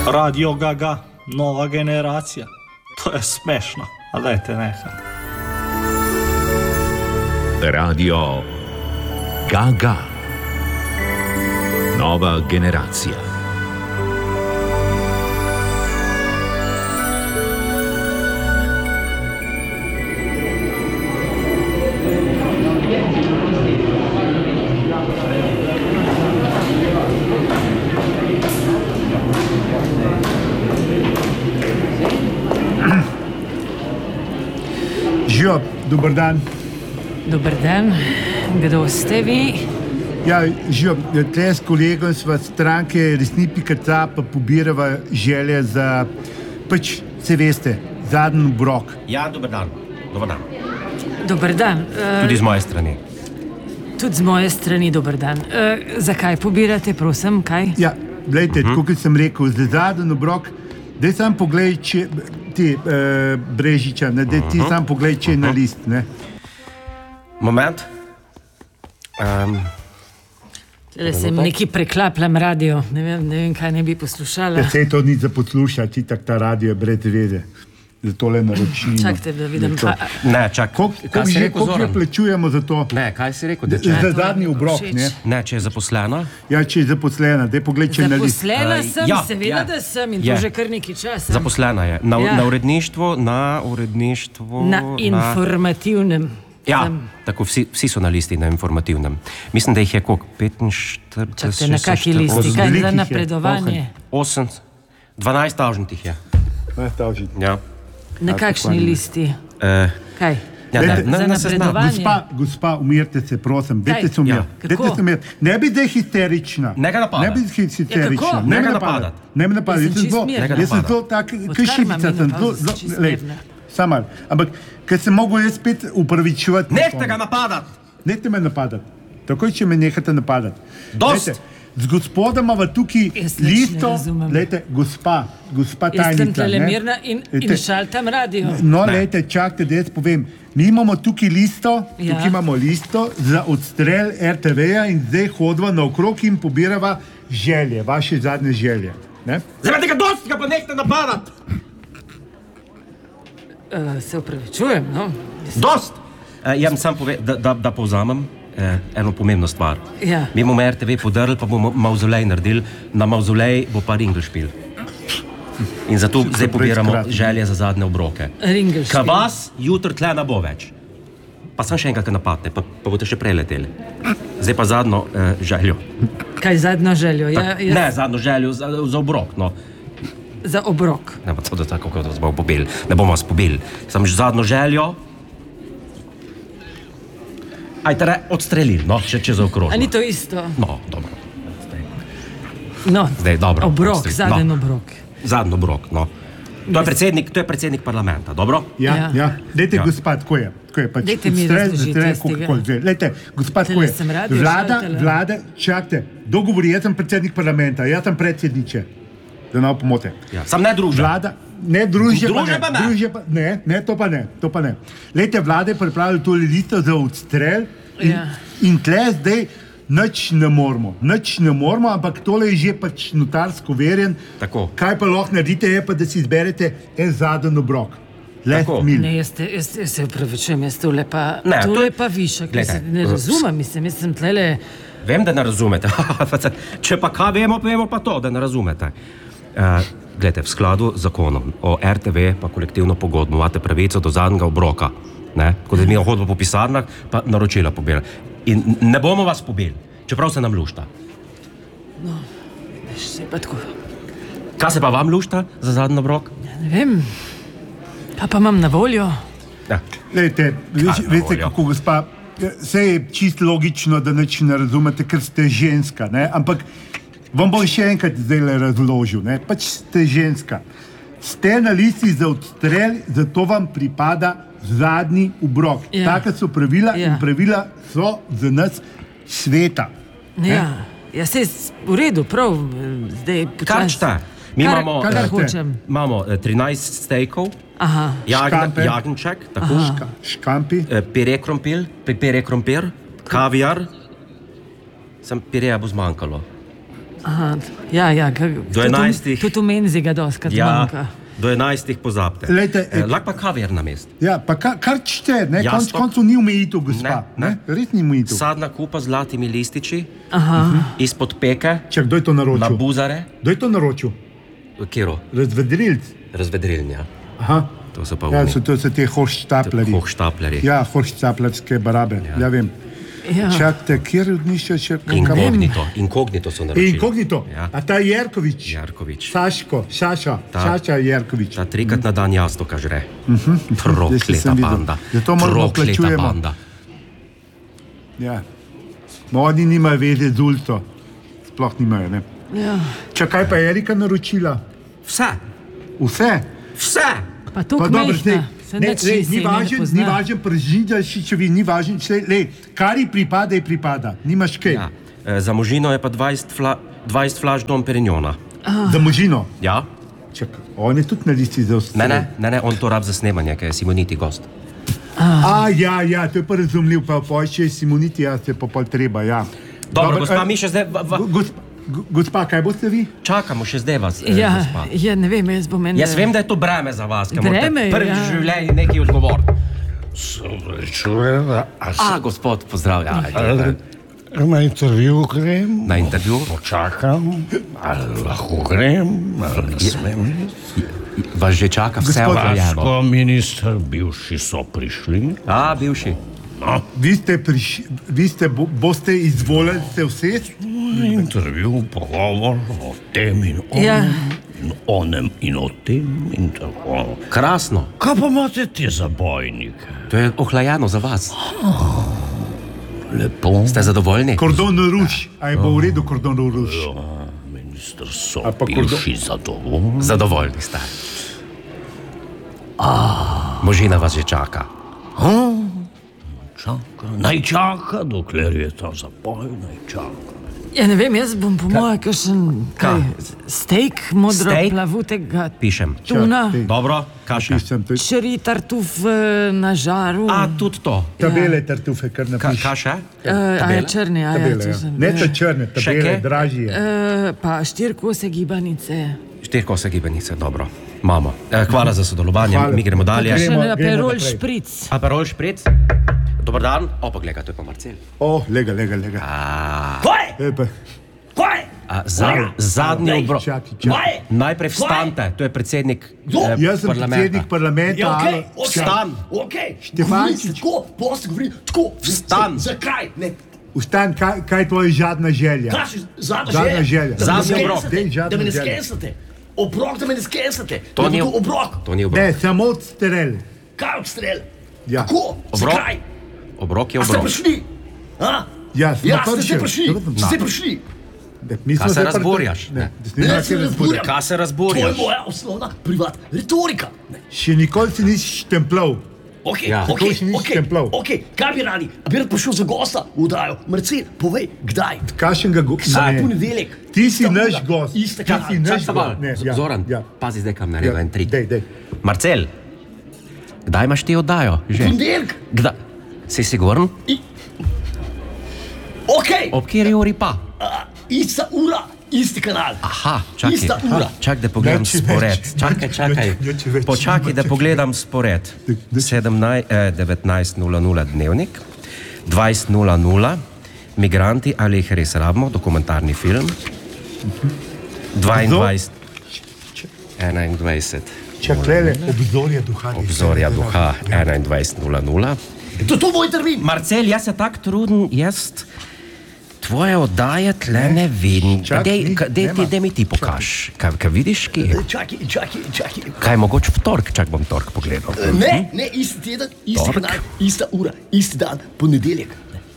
Radio Gaga, nova generacija. To je smešno, a dajte nehati. Radio Gaga, nova generacija. Živijo, dober dan. Dober dan, kdo ste vi? Ja, živijo, tle s kolegom sva stranke Resni.ca pa pobirava želje za, pač, se veste, zadnji obrok. Ja, dober dan. Dober dan. Dober dan. Tudi z moje strani. Tudi z moje strani dober dan. Zakaj pobirate, prosim, kaj? Ja, glejte, tako kot sem rekel, za zadnji obrok, daj sam poglej, če ti Brežiča, ne, daj ti sam poglej, če je na list, ne. Moment. Tele sem neki preklapljam radio, ne vem, kaj ne bi poslušala. Ja, sej to ni za poslušati, tak ta radio je brez vede. Za tole naročnino. Čakajte, da vidim. Ne, čak. Koliko že plačujemo za to? Ne, kaj si rekel? Za zadnji obrok, ne? Ne, če je zaposlena. Ja, če je zaposlena, daj pogled, če je na list. Zaposlena sem, ja, seveda, da sem in to že kar nekaj časa. Zaposlena je. Na uredništvu, na informativnem. Ja, tako vsi so na listi na informativnem. Mislim, da jih je koliko? 45... Čakajte, na kaki listi? Kaj za napredovanje? 12 tavžnih je. 12 tavžnih. Ja. Na kakšni listi? Kaj? Ja, za napredovanje? Gospa, umirte se, prosim. Dajte se umirti. Ne bi zdaj histerična. Ne ga napadati. Ne bi histerična. Ja, kako? Ne me napadati. Ne me napadati. Jaz sem zelo tak, kršivica sem. Samar. Ampak, ker sem mogel jaz spet upravičevati... Nehte ga napadati! Nehte me napadati. Takoj, če me nehate napadati. Dost! Z gospodama v tukaj listo... Lejte, gospa tajnica. Jaz sem telemirna in šaltam radio. No, lejte, čakajte, da jaz povem. Mi imamo tukaj listo za odstrel RTV-ja in zdaj hodva naokrog in pobirava želje, vaše zadnje želje. Zdaj tega dost, ga pa nehte napadati! Se upravičujem, no. Dost! Jaz sam povem, da povzamem eno pomembno stvar. Ja. Mi bomo RTV podarili, pa bomo mauzolej naredili. Na mauzolej bo pa ringelšpil. In zato zdaj pobiramo želje za zadnje obroke. Ringelšpil. Ka vas jutri tle ne bo več. Pa sem še enkrat napadne, pa boste še preleteli. Zdaj pa zadnjo željo. Kaj zadnjo željo? Ne, zadnjo željo za obrok, no. Za obrok. Ne, pa to tako, kako vas bomo pobili. Ne bomo vas pobili. Sam zadnjo željo. Ajte, odstrelili, no, če zaokrožimo. A ni to isto? No, dobro. No, zdaj, dobro. Obrok, zadnji obrok. Zadnji obrok, no. To je predsednik parlamenta, dobro? Ja. Dajte, gospod, ko je? Dajte mi razložiti z tega. Dajte, gospod, ko je? Vlada, čakajte, dogovori, jaz sem predsednik parlamenta, jaz sem predsedniče. Da ne pomote. Ja, sam ne druže. Vlada, ne druže pa ne. Ne, to pa ne. Lejte, vlada je pripravila to listo za odstrel in tle zdaj nič ne moramo, ampak tole je že pač notarsko verjen. Tako. Kaj pa lahko naredite je pa, da si izberete en zadnji obrok. Ne, jaz se upravičujem, jaz tole pa višek. Ne razumem, jaz sem tlele... Vem, da ne razumete. Če pa kaj vemo pa to, da ne razumete. Glejte, v skladu z zakonom o RTV pa kolektivno pogodbo imate pravico do zadnjega obroka. Tako da mi hodimo po pisarnah, pa naročila pobira. In ne bomo vas pobili, čeprav se nam lušta. No, veš, se pa tako. Kaj se pa vam lušta za zadnji obrok? Ja, ne vem. Kaj pa imam na voljo? Ja. Glejte, veste kako, gospa, vse je čisto logično, da nič ne razumete, ker ste ženska, ne? Ampak vam bom še enkrat zdaj razložil, ne? Pač ste ženska. Ste na listi za odstrel, zato vam pripada zadnji obrok. Taka so pravila in pravila so za nas sveta. Ja, se v redu, prav, zdaj počas... Kar šta? Mi imamo 13 stejkov, jagnček, tako, škampi, pire krompir, kaviar, sem pireja bo zmanjkalo. Aha, ja, Do 11. Tudi v menzi ga doskrat manjka. Do 11. pozabite. Lahko pa kaviar na mest. Ja, pa kar čte, ne, koncu ni omejitev, gospa. Ne. Res ni omejitev. Sadna kupa z zlatimi lističi, izpod peke, Čak, kdo je to naročil? na buzare. Kdo je to naročil? Kjero? Razvedrilc. Razvedrilnja. Aha. To so pa Ja, oni. to so te hošštaplerji. Hochštaplerji. Ja, hošštaplerske barabe, ja vem. Ja. Čakajte, kjer odnišče še? Inkognito so naročili. Inkognito. Ja. A ta Jerkovič? Jarkovič. Saša Jerkovič. Ta 3-krat na dan jastoka žre. Zdaj Prokleta sem videl. banda. Zato moramo Prokleta plačujemo. banda. Ja. Oni nimajo veze z Ulto. Sploh nimajo, ne? Ja. Čakaj, pa je Erika naročila? Vse. Vse? Vse. Pa tu Pa dobro, kmehna. ni važen Pržidašičevi, ni važen, kar ji pripada, ji pripada. Nimaš kaj. Ja. Za možino je pa 20 flaš Dom Perignona. Za možino. Ja? Čakaj, on je tudi na listi za ostale. Ne, on to rab za snemanje, ker je Simoniti gost. Ja, to je pa razumljiv, pa če je Simoniti, ja, se pa pol treba, ja. Dobro, gospa, mi še zdaj... Gospa, kaj boste vi? Čakamo še zdaj vas, Ja, gospa. ne vem, jaz bom Jaz vem, da je to breme za vas, ker morate Breme, prvič ja. v življenju nekaj odgovor. Čujem, Gospod, pozdravlja. na intervju grem, Na intervju? počakam, ali lahko grem, ali ne smem. Vas že čaka vse Gospod urejeno. Vaško, minister, bivši so prišli. Bivši. Boste izvolili se vse? Intervju, pogovor o tem in onem, Ja. in onem in o tem in tako. Krasno. Kaj pa imate te zabojnike? To je ohlajeno za vas. Lepo. Ste zadovoljni? Kordon ruš. A je bo v redu kordon ruš? Minister, so A pa bivši zadovoljni. Zadovoljni ste. Možina vas že čaka. Naj čaka, dokler je ta zaboj, naj čaka. Ja, ne vem, jaz bom po mojem kakšen steak modro Steak? plavutega Pišem. tuna, Dobro, kaša. Pisem, to je šri tartuf na žaru. Tudi to. tabele tartufe, kar napiš. Kaša? A je črni, a je Tabele, to ja. sem. Ne to črne, Še tabele, kaj? dražji je. Pa 4 kose gibanice. 4 kose gibanice, dobro. Imamo. Hvala za sodelovanje, Hvala. mi gremo dalje. Gremo- Še aperol naprej. špric. Aperol špric. Dobar dan. Poglej, to je pa Marcel. Lega. Zadnji obrok. Čakaj. Najprej vstante, to je predsednik Jaz sem parlamenta. predsednik parlamenta. alo, Vstan. Štefančič, Vstan. Zakaj? Ne, vstan, kaj je tvoja žadna želja? Zadnja želja. Zadnji obrok. Dej Da me ne žadna želja. skensate. Obrok, da me ne skensate. To ni obrok. To ni obrok. Ne, samo odstrel. Kaj odstrel? Ja. Kako? Obrok. Zakaj? Obrok je A ste obrok. prišli? A? Ja, smo Ja, ste prišli. se prišli. Seveda. Ste prišli. Mi smo Kaj se zdaj razburjaš? Ne, Ne, se razburjam. Kaj se To je razburjaš? moja osnovna privat retorika. Še nikoli si nisi štempljal. Ok, Ja. ok, Tako si nisi štempljal. ok, kaj bi radi? A bi rad prišel za gosta v oddajo? Marcel, povej, kdaj? Kašenga Vsak ponedeljek. Ti si Ista naš ura, gost. Ista Ti si naš Čakaj, gost. Ne, ja, Zoran, ja. pazi zdaj, kam naredil en trik. Dej. Marcel, kdaj imaš ti oddajo? Že? Ponedeljek. Kdaj? Si siguren? Ok, Ob kateri uri pa? ista ura, isti kanal. Aha, Ista ura. čakaj, da pogledam Nič spored. več. Čakaj. Nič več. Počakaj, da pogledam spored. 19:00 dnevnik, 20:00 migranti ali jih res rabimo, dokumentarni film. 22, 21, Čaklele, obzorja duha. obzorja duha 21:00. To je moj termin. Marcel, jaz se tako trudim, jaz tvoje oddaje tle ne vidim. Dej mi ti pokaž, kaj vidiš, kje? Čakaj. Kaj mogoče v torek, čak bom torek pogledal. Ne, isti teden, isti Torek. kanal, ista ura, isti dan, ponedeljek.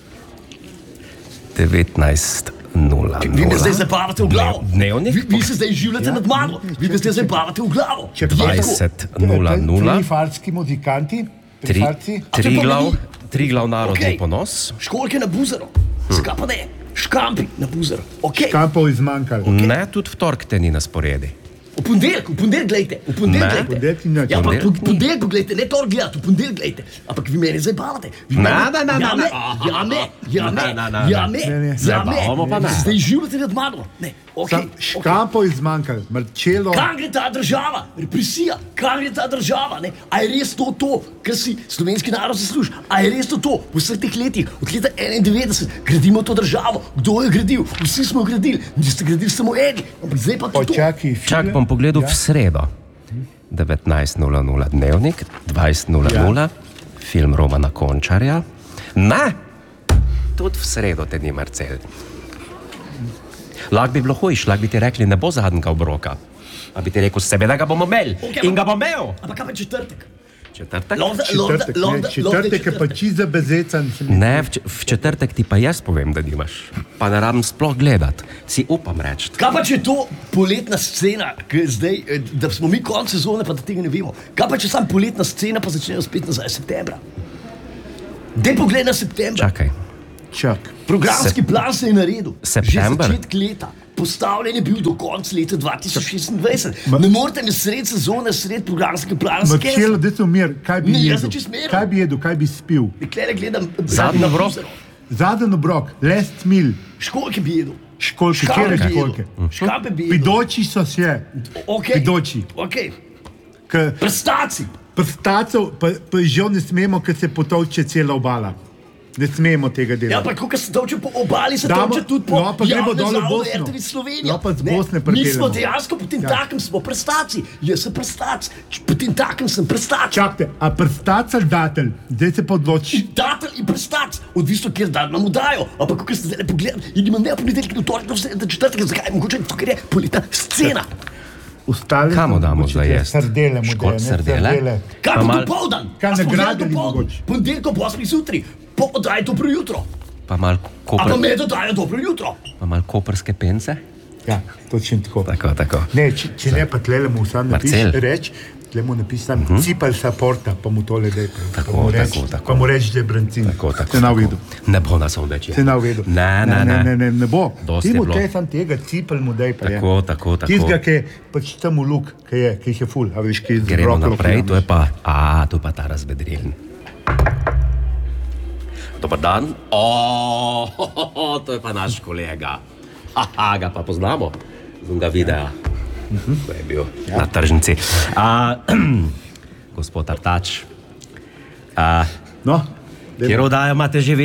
19:00. Vi me zdaj zabavate v glavo. Dnevnik? Vi se zdaj življate nad mano. Vi me zdaj zabavate v glavo. 20:00. Trifarski muzikanti. Trifarci. Triglav narodni Okej. ponos. Školke na buzero. Zakaj pa ne? Škampi na buzero. Ok. Kampov izmanjkalo. Ne, tudi v torek te ni na sporedi. V ponedeljek, gledajte. V ponedeljek Ne. gledajte. Ponedeljek ni nič. Ja, pa Ponedeljek? v ponedeljek gledajte, ne torek gledate, v ponedeljek gledajte. Ampak vi mene zabavate. Vi Ne, mene- ne, ne, ne. Ja me. Ne, ne, ne. Ja me. Zabavamo pa ne. Zdaj življate nad mano. Ne. Škampo je zmanjkalo, Marčelo. Kam gre ta država? Represija, kam gre ta država? Ne? A je res to, kar si slovenski narod zasluži? A je res to, v vseh teh letih, od leta 91, gradimo to državo? Kdo je gradil? Vsi smo gradili, niste gradili samo eni, ampak zdaj pa to. Čak bom pogledal v sredo. 19:00 Dnevnik, 20:00 film Romana Končarja. Ne, tudi v sredo te ni, Marcel. Lahko bi bilo hujš, lahko bi ti rekli, ne bo zadnjega obroka. A bi ti rekel, seveda ga bomo imeli. In ga bom imel. Ampak kaj pa četrtek? Četrtek je pa čisto bezecan. Ne, v četrtek ti pa jaz povem, da nimaš. Pa ne rabim sploh gledati. Si upam reči. Kaj pa če je to poletna scena, zdaj, da smo mi konec sezone, pa da tega ne vemo. Kaj pa če sam poletna scena, pa začnejo spet nazaj septembra? Dej pogled na septembra. Čakaj. Programski plan se je naredil. September? Že začetek leta. Postavljen je bil do konca leta 2026. Ne morete mi sred sezone, sred programskega plana sketi. Marčelo, da se umir, kaj bi jedel, kaj bi spil? Nekaj gledam. Zadnji obrok. Zadnji obrok, last meal. Školjke bi jedel. Školjke, kjere školjke? Škampe bi jedel. Pidoči so se. Pidoči. Prstaci. Prstacov pa žal ne smemo, ker se potolče cela obala. Ne smemo tega delati. Ja, pa ko se toče po obali, se toče tudi po javnem zavodu RTV Slovenija. Pa z Bosne mi smo dejansko po tem takem smo prstaci. Jaz sem prstac. Po tem takem sem prstac. Čakajte, a prstac ali datelj? Zdaj se pa odloči. Datelj in prstac. Odvisno, kjer dan nam udajo. Ampak ko ste zdaj pogledali, in imam ne v ponedeljek, do torek, do četrtek, zakaj? Mogoče to, ker je poletna scena. Kamo damo za jesti? Srdele mu dajo, srdele? Kaj bo dopoldan? Kaj nagrade ni mogoče? Ponedeljko po 8 zjutraj. Po oddaji dobro jutro. Pa malo A pa me dodajo dobro jutro. Pa malo koprske pence? Ja, točno tako. Tako. Ne, če ne, pa tlele mu sam napiš reč, tle mu napiš sam cipal sa porta, pa mu tole dej. Tako. Pa mu reč, da je brancin. Tako. Se na uvedu. Ne bo nas odveč. Se na uvedu. Ne bo. Dosti ti mu je bilo. tle sam tega cipal mu dej pa je. Tako. Tizga, ki je pač tam v luk, ki jih je ful, a veš, ki je Gremo naprej, to je pa, to je pa ta razvedriln. Dobar dan. To je pa naš kolega. Ga pa poznamo. Z unga videa. To je bil na tržnici. Gospod Artač. Kjer oddajo imate že vi?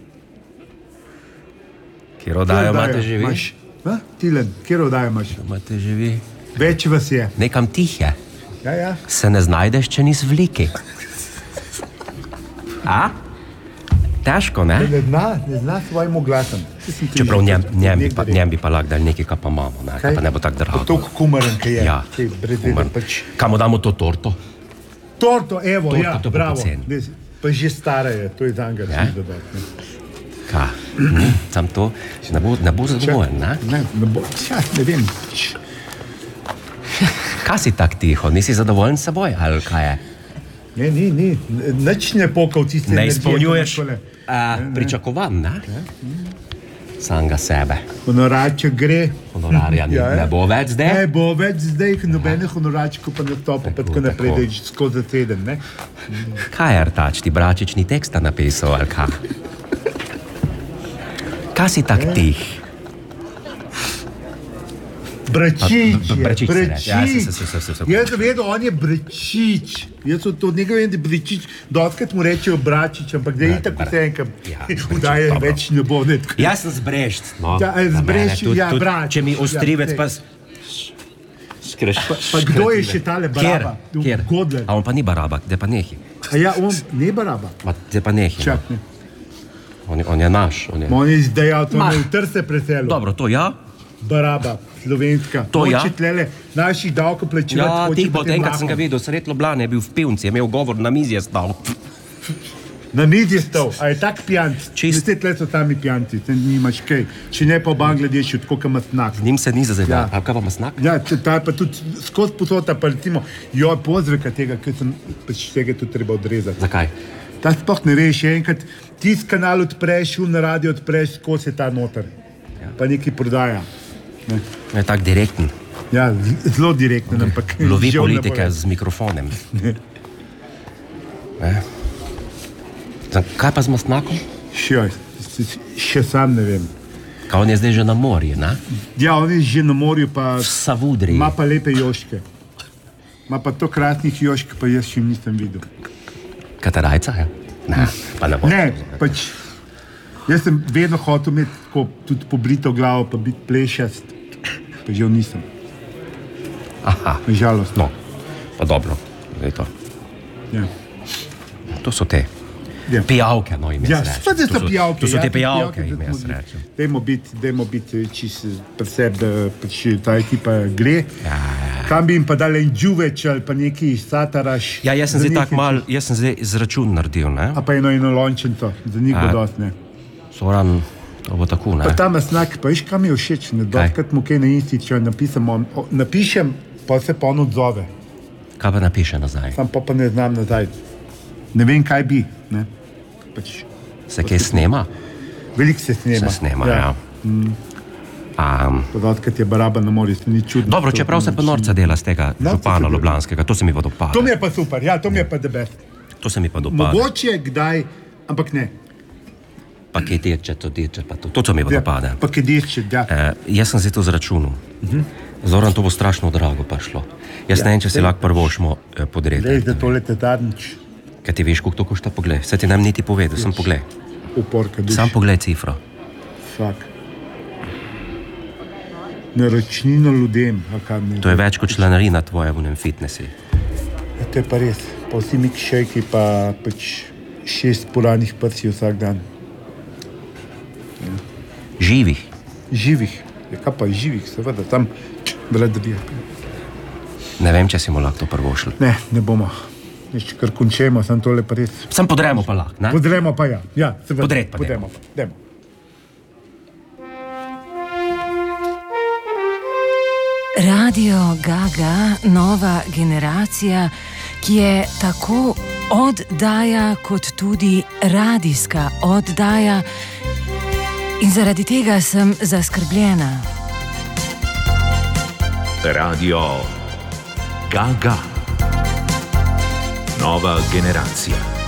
Kjer oddajo imate že vi? Tilen, kjer oddajo imaš? Imate že vi? Več vas je. Nekam tihe. Ja. Se ne znajdeš, če nis vliki. Težko, ne? Ne zna svojim glasom. Čeprav njem bi pa lahko dali nekaj, kar pa imamo, ne? Pa ne bo tako drago. To kumaren, ki je. Ja, kumaren. Kamo damo to torto? Torto, evo, Torto, ja, to bo bravo. poceni. Pa že stara je, to je zanga, da si dodati. Sam to, ne bo zadovoljen, ne? Ne bo, ne vem. Kaj si tak tiho? Nisi zadovoljen s seboj, ali kaj je? Ne, ni. Nič ne pokal tiste ne energije. Ne izpolnjuješ pričakovan, ne? Samega sebe. Honorarček gre. Honorarja ne bo več zdaj? Ne bo več zdaj, nobene honorarčkov pa nastopa, pa tako naprej, da je skozi teden, ne? Kaj je Artač, ti Bračič ni teksta napisal, ali kaj? Kaj si tak tih? Bračič je, Bračič. Jaz sem vedel, on je Bračič. Jaz sem to nekaj vem, da je Bračič. Doskrat mu rečejo Bračič, ampak da je tako vse enkam. Vdaje več ne bo. Jaz sem zbrešt. Zbrešt, ja, Brač. Če mi ostrivec pa... Pa kdo je še tale Baraba? Kjer? Godler. A on pa ni Baraba, kde pa nehi? A ja, on ne Baraba. Kde pa nehi? Čak, ne. On je naš. On je izdejal, to ne v Trste preselil. Dobro, to ja. Baraba, slovenska. To ja. Hoče tlele naših davkoplačevalcev. Ja, tih bo enkrat sem ga videl, sred Ljubljane je bil v pivnici, je imel govor, na mizi je stal. Na mizi je stal, a je tak pijanc. 10 let so tami pijanci, te nimaš kaj. Če ne pa v Bangladešu, tako kot masnak. Z njim se ni zazadal, a kaj pa masnak? Ja, ta je pa tudi skozi posota, pa recimo, pozveka tega, ker sem pač tega tudi treba odrezati. Zakaj? Ta sploh ne veš, enkrat tisk kanal odpreš, na radio odpreš, skozi je ta noter. Pa nekaj prodaja. Je tak direkten. Ja, zelo direkten, ampak... Lovi politike z mikrofonem. Kaj pa z masnakom? Še sam ne vem. Kao on je zdaj že na morju, ne? Ja, on je že na morju, pa V Savudriji. ima pa lepe joške. Ima pa to krasnih jošk, pa jaz še nisem videl. Katarajca, ja? Ne, pa ne bo. Ne, pač jaz sem vedno hotel imeti tako tudi pobrito glavo, pa biti plešast, pa žal nisem. Aha, Žalost. no, pa dobro, zdaj to. Ja. To so te Ja. pijavke, no ime Ja, se reče. spet so pijavke. To so ja, te pijavke, da ime smo se bili. reče. Dajmo biti čist pri sebi, da pač ta ekipa gre. Ja. Kam bi jim pa dali en džuveč ali pa neki sataraš. Ja, jaz sem za zdaj njih tak je mal, jaz sem zdaj izračun naredil, ne? A pa eno lončenco, za njih bo dost, ne. Soran, to bo tako, ne? Pa ta masnak, pa viš, kam je všeč, ne, dostkrat mu kaj na Instiču napišem, pa se pa on odzove. Kaj pa napiše nazaj? Sam pa ne znam nazaj. Ne vem, kaj bi, ne. Pač, Se kaj snema? veliko se snema. Se snema, ja. Podatkrat je baraba na morju, to ni čudno. Dobro, čeprav se pa norca dela z tega župana ljubljanskega, to se mi pa dopada. To mi je pa super, ja, to mi je pa the best. To se mi pa dopada. Mogoče kdaj, ampak ne. Pa kaj teče, pa to se mi pa dopada. Pa kaj dirče, ja. Jaz sem zdaj to zračunal. Zoran, to bo strašno drago pa šlo. Jaz ne vem, če si lahko prvošmo podredi. Lej, da tole tetarnič, Kaj ti veš, koliko to košta, poglej. Se ti nam niti povedal, sam poglej. uporka duš. Sam poglej cifro. Fak. Naročnino ljudem, a kaj ne. To je več kot članarina tvoja v unem fitnessi. Ja, to je pa res. Pa vsi milkshakei, pa pač 6 poranih prsi vsak dan. Živih. Živih. Ja, kaj pa živih, seveda, tam brad bi. Ne vem, če si mu lahko to prvošil. Ne bomo. Ještě kar končemo, sem tole pa res. Sam podremo pa lahko, ne? Podremo pa ja. Ja, seveda. Podret pa podremo pa. Dajmo. Radio Gaga, nova generacija, ki je tako oddaja kot tudi radijska oddaja, in zaradi tega sem zaskrbljena. Radio Gaga. Nova generacija.